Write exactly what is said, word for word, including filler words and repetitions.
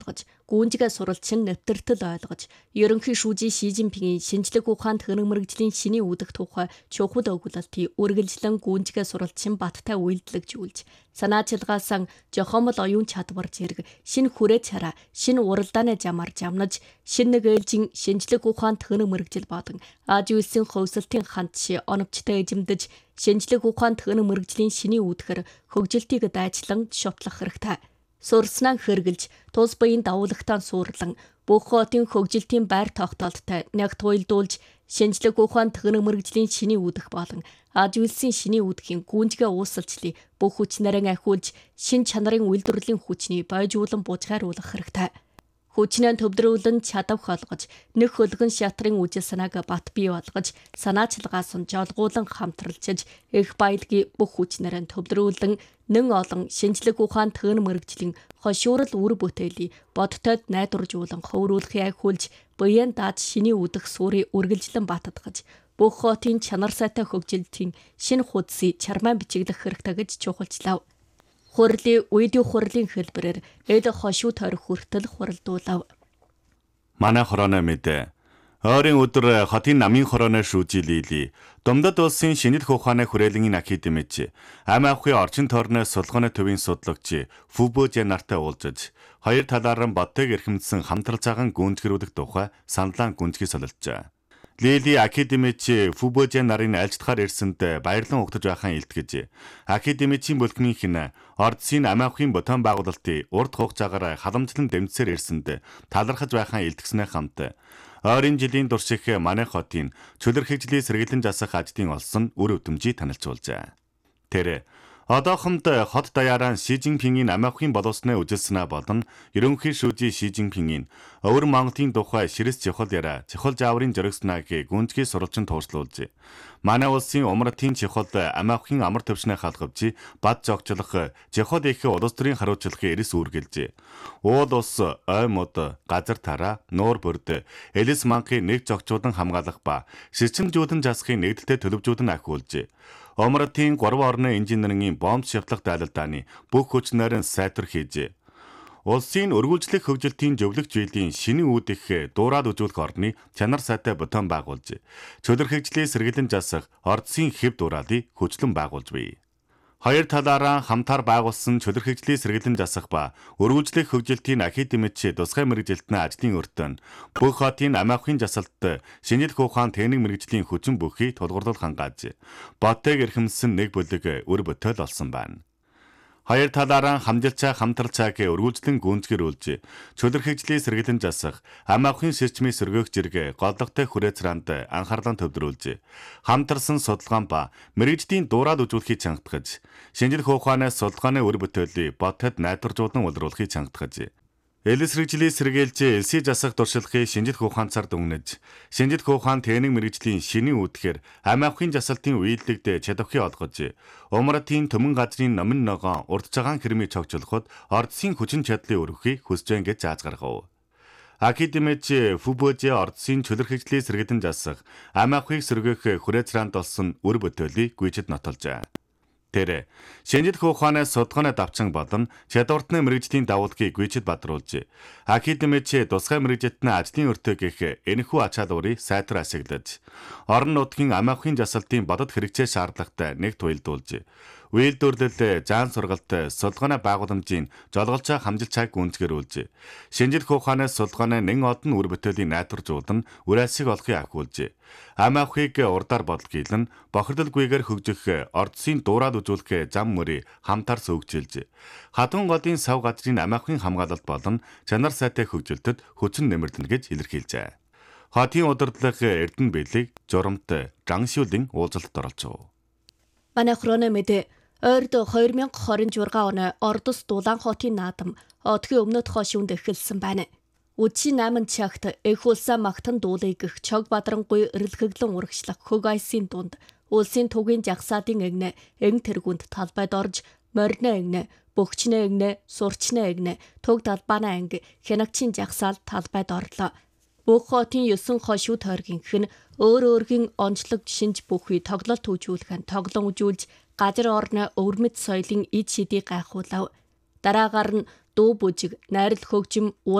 баттгаж, гүнжигээ суралцсан нэвтэртэл ойлгож, ерөнхий шүүжийн Ши Жинпингийн шинжлэх ухаан техник мэрэгжлийн шиний үүдэх тухай чухал өгүүлэлтийг үргэлжлэн гүнжигээ суралцсан баттай үйлдэлжүүлж, санаачилгаасан жохомол оюун чадвар зэрэг шинэ хүрээ цараа, шинэ уралдааны замаар замнаж, шинэ нэг ээлжийн шинжлэх ухаан техник мэрэгжил болон Аз улсын хөвсөлтийн ханд ши оновчтой эзэмдэж, шинжлэх ухаан техник мэрэгжлийн шиний үүдгээр хөгжилтийг дайчлан шотлох хэрэгтэй. Сурснаа хэрэгжилж, тус баян давуулагтаа суурлан, бүх хотын хөгжилтийн байр тогтоолттой нэг туйлдуулж, шинжлэх ухаан техник мэрэгжлийн шиний үүдэх болон Аз улсын шиний үүдхийн гүнжгээ уусалчлыг бүх хүч нарийн ахиулж, шин чанарын үйлдвэрлэлийн хүчний бойжуулан буужгааруулах хэрэгтэй. Хүчнээ төвдрүүлэн чадав холгож, нэг хөлгөн шатрын үжил санааг бат бий болгож, санаачилгаас нь жолгуулан хамтралчиж, их баялагийг бүх хүчнэрэн төвдрүүлэн, нэн олон шинжлэх ухаан техник мэрэгжлийн хошуурал үр бүтээлийг бодтойд найдваржуулан хөврүүлэхийг ахиулж, буян дааж шиний үүдэх суурийг үргэлжлэн баттгаж, бүх хотын чанар сайтай хөгжилтийн шинэ хуудсыг чармаан бичиглэх хэрэгтэй гэж чухалчлав. Хурлийн видео хурлын хэлбэрээр эд хошуу тойрох хүртэл хуралдуулав. Манай хорооны мэдээ. Ойрын өдөр хотын намын хорооны шүүжилийли Домдод улсын шинжлэх ухааны хүрээлэнгийн академич ам авахын орчин тойрны сулгооны төвийн судлаагч Фүбөжэ нартай уулзаж хоёр талаар нь бодтойг эрхэмдсэн хамтрал цагаан гүнзгэрүүлэх тухай саналаа гүнзгий солилцжээ. Лили академич Фүбөжэ нарын альжтахаар ирсэнд баярлан угтаж байхаа илтгэж, академичийн бүлгмийнх нь ордсын ам авахын ботон байгуулалтын урд хугацаагаар халамжлан дэмжсээр ирсэнд талархаж байхаа илтгэснээ хамт ойрын жилийн турш их манай хотын чөлөр хэвжлийн сэргэлэн засах ажлын олсон үр өдөмжийг танилцуулжээ. Тэр одоохонд хот даяараа Ши Жинпингийн ам авахын боловсны үжилснаа болон ерөнхий шүүжийн Ши Жинпингийн өвөр Монголын тухай ширэс чухал яриа чухал жааврын зоригснаг гүнзгий сурвалжин тууршлуулж, манай улсын умартын чухал ам авахын амар төвшнээ халахвч бад зогчлох чухал их улс төрийн хариуцлагын эрэс үүргэлж, уул ус, ой мод, газар тараа, нуур бүрд элэс манхын нэг зогчуудан хамгаалах ба ширчмжүүдэн засахын нэгдэлтэй төлөвжүүдэн ахиулж, Омратын гурван орны инженерийн бомб шавтлах дайлалдааны бүх хүч найран сайтар хийж, улсын өргүүлжлэх хөгжилтийн зөвлөх зүйлийн шинэ үүдэх дуурайд үзүүлэх орны чанар сайтай ботон байгуулж, чөлөр хэвжлийн сэргэлэн засах ордсын хэв дуурайлыг хүчлэн байгуулж бий. Хоёр талаараа хамтаар байгуулсан чөлөр хэвжлийн сэргэлэн засах ба өргүүлжлэх хөгжилтийн академич тусгай мэрэгжилтний ажлын өртөн бүх хотын ам авахын засалт шинжлэх ухаан техник мэрэгжлийн хүчин бүхий тулгуурлал хангааж, боттойг эрхэмсэн нэг бүлэг үр бүтээл олсон байна. Хоёр талаараа хамжилчаа хамтралцааг өргүүлжлэн гүнзгэрүүлж, чөлөр хэвжлийн сэргэлэн засах ам авахын сэрчмийн сөргөөх зэрэг голдогтой хүрээ цаанд анхаарлаа төвлөрүүлж, хамтарсан судалгаан ба мэрэгжлийн дуурайд үзүүлэхийг чангатгаж, шинжлэх ухааны судалгааны үр бүтээлийг бодтойд найдваржуулан улруулахыг чангатгаж, элэс хэрэгжлийг сэргээлж элсий засах туршлагын шинжлэх ухаан цар дүгнэж, шинжлэх ухаан техник мэрэгжлийн шиний үүдгээр ам авахын засалтын үйлдэлд чадвархий олгож, умратын төмөн газрын номин ногоон урд цагаан хэрмийг цогцолоход ордсын хүчин чадлын өргөхийг хүсэж байна гэж зааж гаргав. Академич Фүбөжэ ордсын чөлөр хэвжлийн сэргэлэн засах ам авахыг сөргөх хүрээ цаанд олсон үр бүтээлийг гүйцэд нотолжээ. Тэр шинжлэх ухааны судалгааны давчанг болон чадвартны мэрэгжлийн давуулгыг гүйцэд бадруулж, академич тусгай мэрэгжилтний ажлын өртөө гэх энэхүү ач халуурыг сайтар ашиглаж, орон нутгийн ам авахын засалтын бодод хэрэгцээ шаардлагатай нэг туйлдуулж, үйлдвэрлэл, заан сургалт, судалгааны байгууламжийн жолголцоо хамжилчааг гүнзгэрүүлж, шинжлэх ухааны судалгааны нэн олон үр бүтээлийн найдваржуулан үрэлсийг олохыг ахиулж, ам авахыг урдаар бодлогийлэн бохирдолгүйгээр хөгжих ордсын дуурайд үзүүлэх зам мөрийг хамтар сөвгжилж, хатан голын сав газрын ам авахын хамгаалалт болон чанар сайтай хөгжилтөд хүчин нэмэрлэнэ гэж илэрхийлжээ. Хотын удирдлага Эрдэнэ Бэлэг, журамт Жангшүлийн уулзалтад оролцов. Манай хорооны мэдээ. Ойрд хоёр мянга хорин журга оны Ордос Дулаан хотын наадам одгийн өмнөд хошуунд эхэлсэн байна. Үдшийн найман цагт эх улсаа магтан дуулыг гэх Чог Бадрангуй эрэлхэглэн урагшлах хөг айсын дунд улсын түгийн жагсаадын эгнэ эн тэргүнд талбайд орж морины эгнэ, бөгчний эгнэ, сурчны эгнэ, төг талбааны анги хянагчийн жагсаал талбайд орлоо. Бүх хотын ёсон хошуу тойргийнх нь өөр өөргийн онцлог шинж бүхий тоглолт үзүүлэх нь тоглон үзүүлж газар орны өвөрмөд соёлын эд шидийг гайхуулав. Дараагаар нь дуу бүжиг, найрал хөгжим,